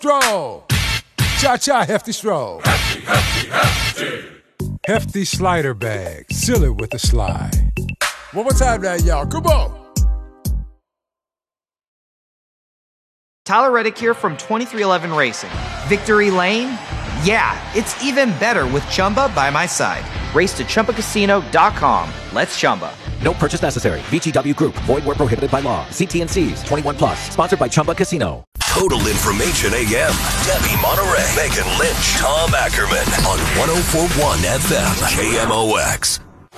Stroll. Cha-cha, hefty stroll. Hefty, hefty, hefty. Hefty slider bag. Seal it with a slide. One more time now, y'all. Come on. Tyler Reddick here from 23XI Racing. Victory Lane? Yeah, it's even better with Chumba by my side. Race to ChumbaCasino.com. Let's Chumba. No purchase necessary. VGW Group. Void where prohibited by law. See T&Cs. 21 plus. Sponsored by Chumba Casino. Total Information AM. Debbie Monterey, Megan Lynch, Tom Ackerman on 104.1 FM. KMOX.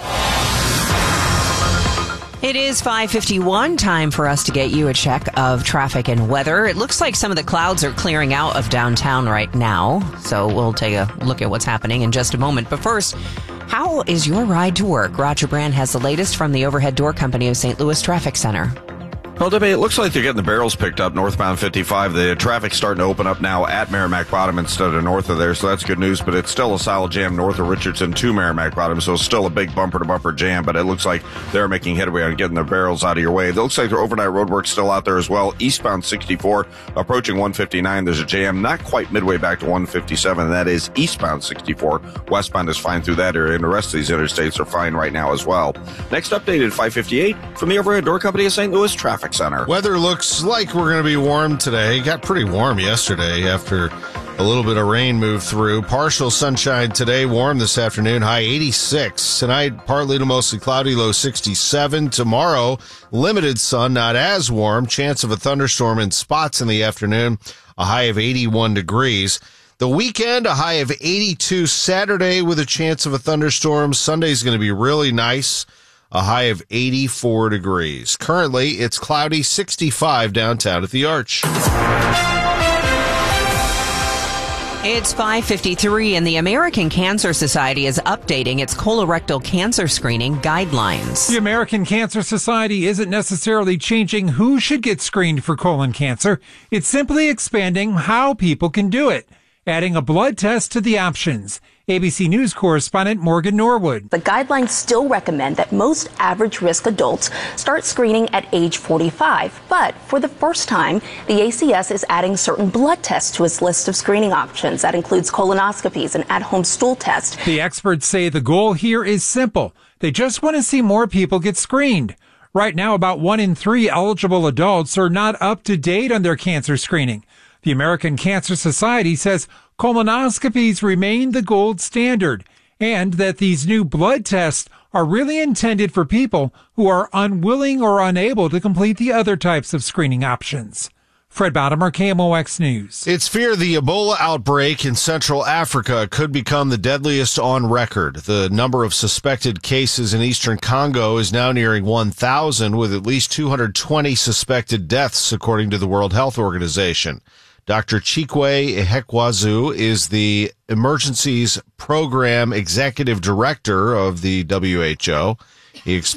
It is 5:51, time for us to get you a check of traffic and weather. It looks like some of the clouds are clearing out of downtown right now, so we'll take a look at what's happening in just a moment. But first, how is your ride to work? Roger Brand has the latest from the Overhead Door Company of St. Louis Traffic Center. Well, Debbie, it looks like they're getting the barrels picked up northbound 55. The traffic's starting to open up now at Merrimack Bottom instead of north of there, so that's good news. But it's still a solid jam north of Richardson to Merrimack Bottom, so it's still a big bumper-to-bumper jam. But it looks like they're making headway on getting their barrels out of your way. It looks like their overnight roadwork's still out there as well. Eastbound 64, approaching 159. There's a jam not quite midway back to 157, and that is eastbound 64. Westbound is fine through that area, and the rest of these interstates are fine right now as well. Next update at 5:58 from the Overhead Door Company of St. Louis Traffic Center. Weather looks like we're going to be warm today. Got pretty warm yesterday after a little bit of rain moved through. Partial sunshine today, warm this afternoon, high 86. Tonight, partly to mostly cloudy, low 67. Tomorrow, limited sun, not as warm. Chance of a thunderstorm in spots in the afternoon, a high of 81 degrees. The weekend, a high of 82. Saturday with a chance of a thunderstorm. Sunday's going to be really nice. A high of 84 degrees. Currently, it's cloudy, 65 downtown at the Arch. It's 5:53, and the American Cancer Society is updating its colorectal cancer screening guidelines. The American Cancer Society isn't necessarily changing who should get screened for colon cancer. It's simply expanding how people can do it, adding a blood test to the options. ABC News correspondent Morgan Norwood. The guidelines still recommend that most average-risk adults start screening at age 45. But for the first time, the ACS is adding certain blood tests to its list of screening options. That includes colonoscopies and at-home stool tests. The experts say the goal here is simple. They just want to see more people get screened. Right now, about 1 in 3 eligible adults are not up to date on their cancer screening. The American Cancer Society says colonoscopies remain the gold standard and that these new blood tests are really intended for people who are unwilling or unable to complete the other types of screening options. Fred Bottomer, KMOX News. It's feared the Ebola outbreak in Central Africa could become the deadliest on record. The number of suspected cases in eastern Congo is now nearing 1,000, with at least 220 suspected deaths, according to the World Health Organization. Dr. Chikwe Ihekwazu is the Emergencies Program Executive Director of the WHO. He